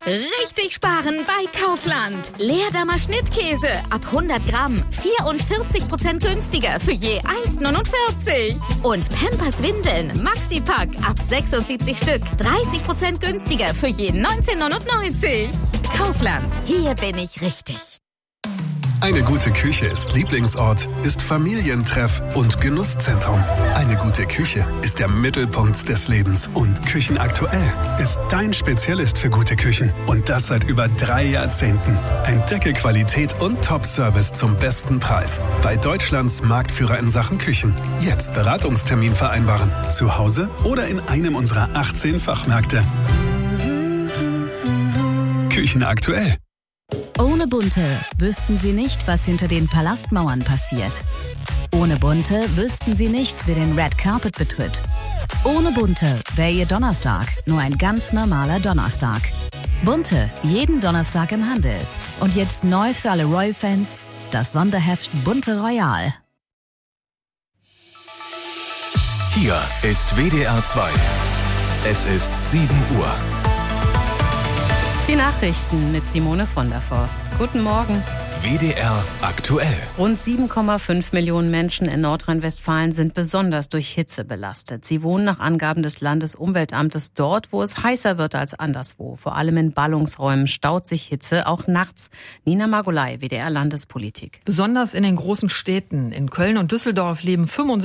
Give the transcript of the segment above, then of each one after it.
Richtig sparen bei Kaufland. Leerdammer Schnittkäse ab 100 Gramm 44% günstiger für je 1,49. Und Pampers Windeln Maxi-Pack ab 76 Stück 30% günstiger für je 19,99. Kaufland, hier bin ich richtig. Eine gute Küche ist Lieblingsort, ist Familientreff und Genusszentrum. Eine gute Küche ist der Mittelpunkt des Lebens. Und Küchenaktuell ist dein Spezialist für gute Küchen. Und das seit über 3 Jahrzehnten. Entdecke Qualität und Top-Service zum besten Preis. Bei Deutschlands Marktführer in Sachen Küchen. Jetzt Beratungstermin vereinbaren. Zu Hause oder in einem unserer 18 Fachmärkte. Küchenaktuell. Ohne Bunte wüssten Sie nicht, was hinter den Palastmauern passiert. Ohne Bunte wüssten Sie nicht, wer den Red Carpet betritt. Ohne Bunte wäre Ihr Donnerstag nur ein ganz normaler Donnerstag. Bunte, jeden Donnerstag im Handel. Und jetzt neu für alle Royal-Fans, das Sonderheft Bunte Royal. Hier ist WDR 2. Es ist 7 Uhr. Die Nachrichten mit Simone von der Forst. Guten Morgen. WDR aktuell. Rund 7,5 Millionen Menschen in Nordrhein-Westfalen sind besonders durch Hitze belastet. Sie wohnen nach Angaben des Landesumweltamtes dort, wo es heißer wird als anderswo. Vor allem in Ballungsräumen staut sich Hitze, auch nachts. Nina Margolay, WDR Landespolitik. Besonders in den großen Städten. In Köln und Düsseldorf leben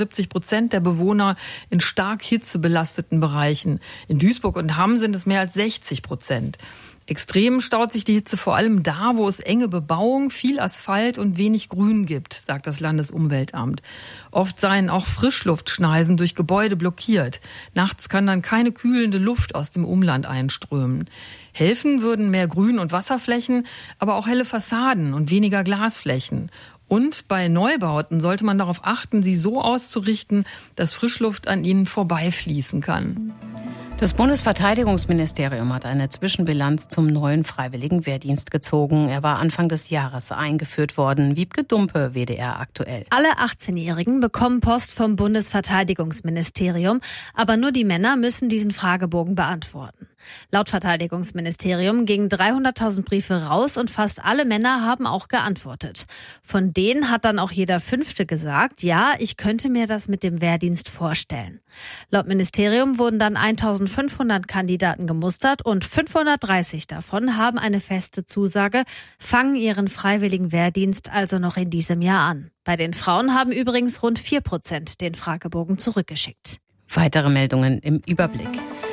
75% der Bewohner in stark hitzebelasteten Bereichen. In Duisburg und Hamm sind es mehr als 60%. Extrem staut sich die Hitze vor allem da, wo es enge Bebauung, viel Asphalt und wenig Grün gibt, sagt das Landesumweltamt. Oft seien auch Frischluftschneisen durch Gebäude blockiert. Nachts kann dann keine kühlende Luft aus dem Umland einströmen. Helfen würden mehr Grün- und Wasserflächen, aber auch helle Fassaden und weniger Glasflächen. Und bei Neubauten sollte man darauf achten, sie so auszurichten, dass Frischluft an ihnen vorbeifließen kann. Das Bundesverteidigungsministerium hat eine Zwischenbilanz zum neuen Freiwilligen Wehrdienst gezogen. Er war Anfang des Jahres eingeführt worden. Wiebke Dumpe, WDR aktuell. Alle 18-Jährigen bekommen Post vom Bundesverteidigungsministerium, aber nur die Männer müssen diesen Fragebogen beantworten. Laut Verteidigungsministerium gingen 300.000 Briefe raus und fast alle Männer haben auch geantwortet. Von denen hat dann auch jeder Fünfte gesagt, ja, ich könnte mir das mit dem Wehrdienst vorstellen. Laut Ministerium wurden dann 1.500 Kandidaten gemustert und 530 davon haben eine feste Zusage, fangen ihren freiwilligen Wehrdienst also noch in diesem Jahr an. Bei den Frauen haben übrigens rund 4% den Fragebogen zurückgeschickt. Weitere Meldungen im Überblick.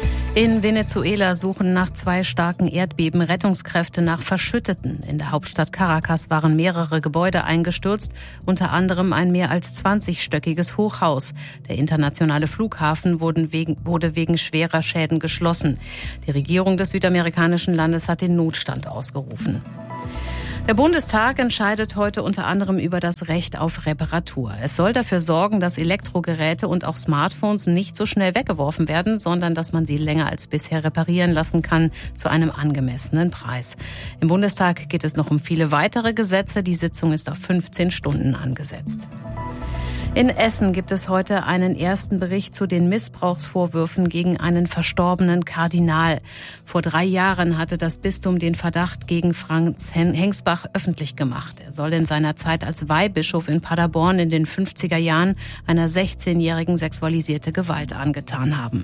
In Venezuela suchen nach 2 starken Erdbeben Rettungskräfte nach Verschütteten. In der Hauptstadt Caracas waren mehrere Gebäude eingestürzt, unter anderem ein mehr als 20-stöckiges Hochhaus. Der internationale Flughafen wurde wegen schwerer Schäden geschlossen. Die Regierung des südamerikanischen Landes hat den Notstand ausgerufen. Der Bundestag entscheidet heute unter anderem über das Recht auf Reparatur. Es soll dafür sorgen, dass Elektrogeräte und auch Smartphones nicht so schnell weggeworfen werden, sondern dass man sie länger als bisher reparieren lassen kann zu einem angemessenen Preis. Im Bundestag geht es noch um viele weitere Gesetze. Die Sitzung ist auf 15 Stunden angesetzt. In Essen gibt es heute einen ersten Bericht zu den Missbrauchsvorwürfen gegen einen verstorbenen Kardinal. Vor 3 Jahren hatte das Bistum den Verdacht gegen Franz Hengsbach öffentlich gemacht. Er soll in seiner Zeit als Weihbischof in Paderborn in den 50er Jahren einer 16-Jährigen sexualisierte Gewalt angetan haben.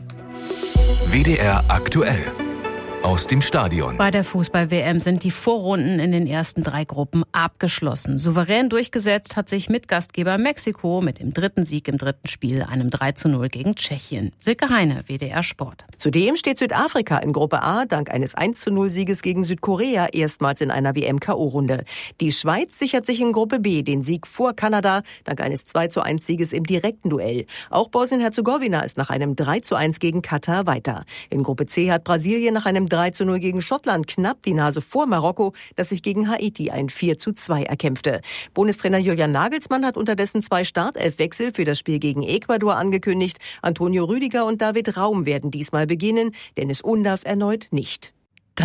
WDR aktuell. Aus dem Stadion. Bei der Fußball-WM sind die Vorrunden in den ersten 3 Gruppen abgeschlossen. Souverän durchgesetzt hat sich Mitgastgeber Mexiko mit dem 3. Sieg im 3. Spiel, einem 3:0 gegen Tschechien. Silke Heine, WDR Sport. Zudem steht Südafrika in Gruppe A dank eines 1:0-Sieges gegen Südkorea erstmals in einer WM-KO-Runde. Die Schweiz sichert sich in Gruppe B den Sieg vor Kanada dank eines 2:1-Sieges im direkten Duell. Auch Bosnien-Herzegowina ist nach einem 3:1 gegen Katar weiter. In Gruppe C hat Brasilien nach einem 3:0 gegen Schottland knapp die Nase vor Marokko, das sich gegen Haiti ein 4:2 erkämpfte. Bundestrainer Julian Nagelsmann hat unterdessen 2 Startelfwechsel für das Spiel gegen Ecuador angekündigt. Antonio Rüdiger und David Raum werden diesmal beginnen, Dennis Undaff erneut nicht.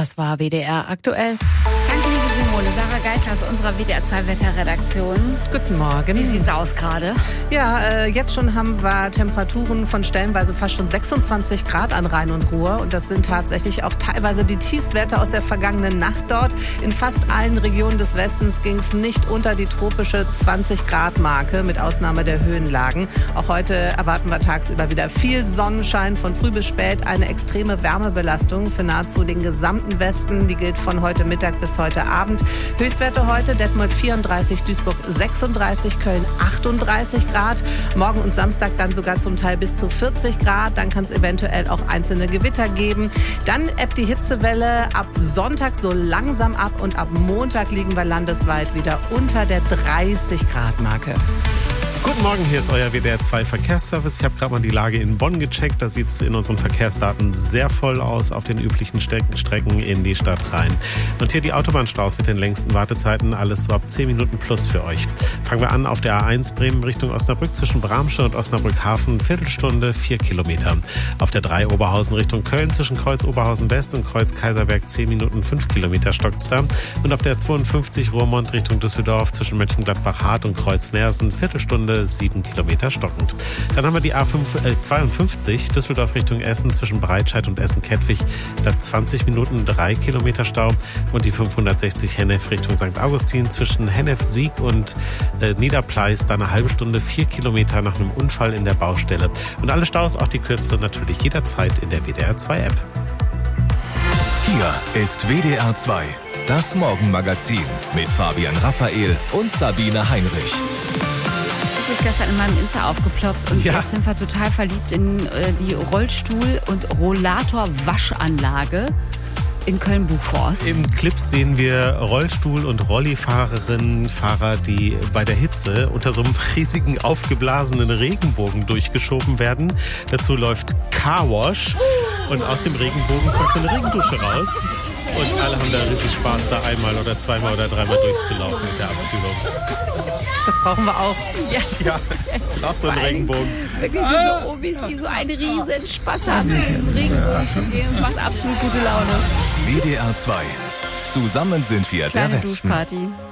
Das war WDR aktuell. Danke, liebe Simone. Sarah Geisler aus unserer WDR 2 Wetterredaktion. Guten Morgen. Wie sieht's aus gerade? Ja, jetzt schon haben wir Temperaturen von stellenweise fast schon 26 Grad an Rhein und Ruhr. Und das sind tatsächlich auch teilweise die Tiefstwerte aus der vergangenen Nacht dort. In fast allen Regionen des Westens ging es nicht unter die tropische 20-Grad-Marke, mit Ausnahme der Höhenlagen. Auch heute erwarten wir tagsüber wieder viel Sonnenschein, von früh bis spät eine extreme Wärmebelastung für nahezu den gesamten Westen. Die gilt von heute Mittag bis heute Abend. Höchstwerte heute: Detmold 34, Duisburg 36, Köln 38 Grad. Morgen und Samstag dann sogar zum Teil bis zu 40 Grad. Dann kann es eventuell auch einzelne Gewitter geben. Dann ebbt die Hitzewelle ab Sonntag so langsam ab und ab Montag liegen wir landesweit wieder unter der 30-Grad-Marke. Guten Morgen, hier ist euer WDR 2 Verkehrsservice. Ich habe gerade mal die Lage in Bonn gecheckt. Da sieht es in unseren Verkehrsdaten sehr voll aus auf den üblichen Strecken in die Stadt rein. Und hier die Autobahnstaus mit den längsten Wartezeiten. Alles so ab 10 Minuten plus für euch. Fangen wir an auf der A1 Bremen Richtung Osnabrück zwischen Bramsche und Osnabrück-Hafen. Viertelstunde, 4 Kilometer. Auf der 3 Oberhausen Richtung Köln zwischen Kreuz Oberhausen West und Kreuz Kaiserberg 10 Minuten, 5 Kilometer stockt's da. Und auf der 52 Roermond Richtung Düsseldorf zwischen Mönchengladbach-Hart und Kreuz Nersen. Viertelstunde, 7 Kilometer stockend. Dann haben wir die A52 Düsseldorf Richtung Essen zwischen Breitscheid und Essen-Kettwig. Da 20 Minuten, 3 Kilometer Stau. Und die 560 Hennef Richtung St. Augustin zwischen Hennef-Sieg und Niederpleis. Da eine halbe Stunde, 4 Kilometer nach einem Unfall in der Baustelle. Und alle Staus, auch die kürzeren, natürlich jederzeit in der WDR 2 App. Hier ist WDR 2, das Morgenmagazin mit Fabian Raphael und Sabine Heinrich. Das ist gestern in meinem Insta aufgeploppt und jetzt sind wir total verliebt in die Rollstuhl- und Rollator-Waschanlage in Köln-Buchforst. Im Clip sehen wir Rollstuhl- und Rollifahrerinnen, Fahrer, die bei der Hitze unter so einem riesigen aufgeblasenen Regenbogen durchgeschoben werden. Dazu läuft Carwash und aus dem Regenbogen kommt so eine Regendusche raus. Und alle haben da riesig Spaß, da einmal oder zweimal oder dreimal durchzulaufen mit der Abkühlung. Das brauchen wir auch. Ja, auch so einen Regenbogen. Wirklich so Omis, die so einen riesen Spaß haben, durch diesen Regenbogen zu gehen. Das macht absolut gute Laune. WDR 2. Zusammen sind wir Kleine der Westen. Duschparty.